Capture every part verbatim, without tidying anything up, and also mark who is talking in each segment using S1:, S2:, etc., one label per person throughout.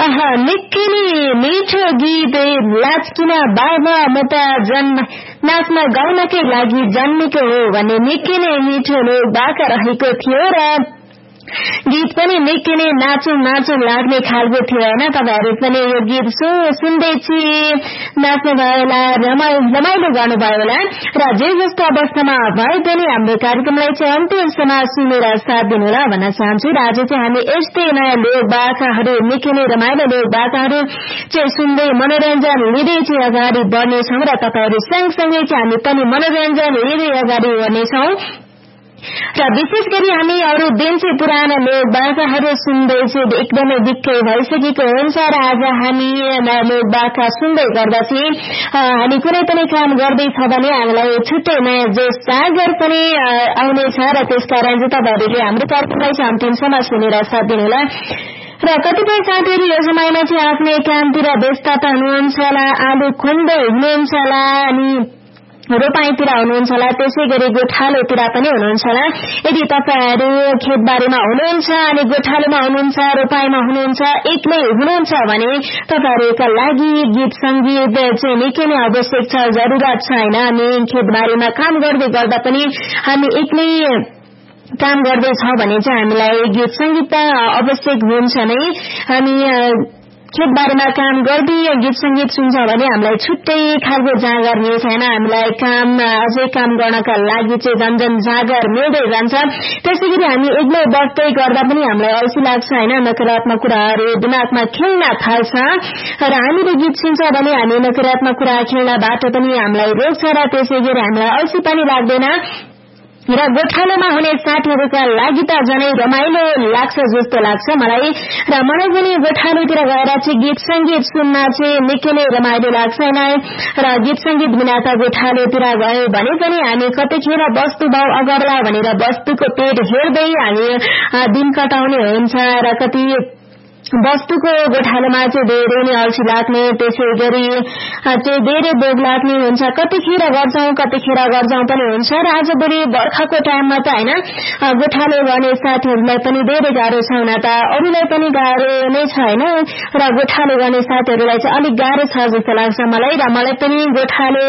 S1: आहा निकै नै मिठो गीत लाचकिना बाबा म त जन्म नाच्न गाउनकै लागि जन्मेको हो भन्ने निकै नै मिठो लोक बाका रहेको थियो र गीत पनि निकै नै नाचौं नाचौं लाग्ने खालको थियो होइन। तपाईहरु पनि यो गीत सुन्दै नाच्नु भयो होला, रमाइलो गर्नुभयो होला र जे जस्तो अवस्थामा भए पनि हाम्रो कार्यक्रमलाई चाहिँ अन्त्यसम्म सुनेर साथ दिनु होला भन्न चाहन्छु। र आज चाहिँ हामी यस्तै नयाँ लोक बाचाहरू निकै नै रमाइलो लोक बाचाहरू चाहिँ सुन्दै मनोरञ्जन लिँदै चाहिँ अगाडि बढ्नेछौँ र तपाईहरु सँगसँगै चाहिँ हामी पनि मनोरञ्जन लिँदै अगाडि बढ्नेछौँ। र विशेष गरी हामी अरू दिन चाहिँ पुराना लोक बाचाहरू सुन्दै चाहिँ एकदमै दिक्कै भइसकेको हुन्छ र आज हामी नयाँ लोक बाचा सुन्दै गर्दा चाहिँ हामी कुनै पनि काम गर्दैछ भने हामीलाई छुट्टै नयाँ जोस जागर पनि आउनेछ र त्यसकारण चाहिँ तपाईँहरूले हाम्रो कार्यक्रमलाई चाहिँ अन्तिमसम्म सुनेर साथ दिनुहोला। र कतिपय साथीहरू यो समयमा चाहिँ आफ्नै कामतिर व्यस्तता हुनुहुन्छ होला, आलु खुन्दै हुनुहुन्छ होला, अनि रोपाईतिर हुनुहुन्छ होला, त्यसै गरी गोठालोतिर पनि हुनुहुन्छ होला। यदि तपाईहरु खेतबारीमा हुनुहुन्छ अनि गोठालोमा हुनुहुन्छ, रोपाईमा हुनुहुन्छ, एक्लै हुनुहुन्छ भने तपाईहरुका लागि गीत संगीत चाहिँ निकै नै आवश्यक छ, जरुरत छ हैन। हामी खेतबारीमा काम गर्दै गर्दा पनि हामी एक्लै काम गर्दैछ भने चाहिँ हामीलाई गीत संगीत आवश्यक हुन्छ नै। हामी खेतबारीमा काम गर्दै गीत संगीत सुन्छ भने हामीलाई छुट्टै खालको जागर मिल्छ हैन। हामीलाई काम अझै काम गर्नका लागि चाहिँ झन्झन जागर मिल्दै जान्छ। त्यसै गरी हामी एक्लै बस्दै गर्दा पनि हामीलाई अल्छी लाग्छ हैन, नकारात्मक कुराहरू दिमागमा खेल्न थाल्छ र हामीले गीत सुन्छ भने हामी नकारात्मक कुरा खेल्नबाट पनि हामीलाई रोक्छ र त्यसै गरी हामीलाई अल्छी पनि लाग्दैन। र गोठालोमा हुने साथीहरूका लागि त झनै रमाइलो लाग्छ जस्तो लाग्छ मलाई। र मलाई पनि गोठालोतिर गएर चाहिँ गीत संगीत सुन्न चाहिँ निकै नै रमाइलो लाग्छ हैन। र गीत संगीत बिना त गोठालोतिर गयो भने पनि हामी कतिखेर वस्तु भाउ अगर्ला भनेर वस्तुको पेट हेर्दै हामी दिन कटाउने हुन्छ र कति वस्तुको गोठालोमा चाहिँ धेरै नै अल्छी लाग्ने, त्यसै गरी चाहिँ धेरै बोग लाग्ने हुन्छ। कतिखेर गर्छौं कतिखेर गर्छौं पनि हुन्छ र आज बढी बर्खाको टाइममा त हैन गोठालो गर्ने साथीहरूलाई पनि धेरै गाह्रो छ हुन त, अरूलाई पनि गाह्रो नै छ हैन। र गोठालो गर्ने साथीहरूलाई चाहिँ अलिक गाह्रो छ जस्तो लाग्छ मलाई। र मलाई पनि गोठालो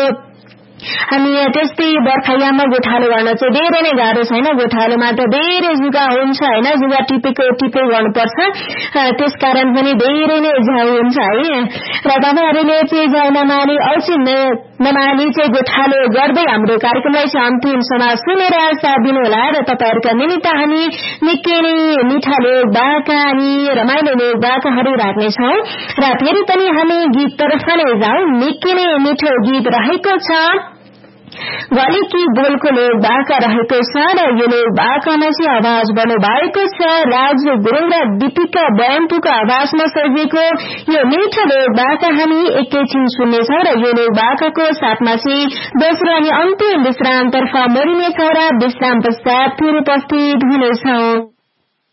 S1: हामी त्यस्तै बर्खायाममा गोठालो गर्न चाहिँ धेरै नै गाह्रो छैन। गोठालोमा त धेरै जुगा हुन्छ हैन, जुगा टिपेको टिपे गर्नुपर्छ, त्यसकारण पनि धेरै नै झ्याउ हुन्छ है। र तपाईहरुले चाहिँ झ्याउ नमानी अल्छी नमानी चाहिँ गोठालो गर्दै हाम्रो कार्यक्रमलाई चाहिँ अन्तिमसम्म सुनेर साथ दिनु होला। र तपाईहरुका निमित्त हामी निकै नै मिठा लोक बाचा अनि रमाइलो लोक बाचाहरू राख्नेछौँ। र फेरि पनि हामी गीत तर्फ नै जाउँ। निकै नै मिठो गीत रहेको छ, गलेकी बोलको लोक बाचा रहेको छ र यो लोक बाचामा चाहिँ आवाज बन्नु भएको छ राजु गुरुङ र दीपिका बयम्पुको आवाजमा सजिएको यो मिठो लोक बाचा हामी एकैछिन सुन्नेछौँ। र यो लोक बाचाको साथमा चाहिँ दोस्रो अनि अन्तिम विश्रामतर्फ मोडिनेछौँ र विश्राम पश्चात फेरि उपस्थित हुनेछौँ।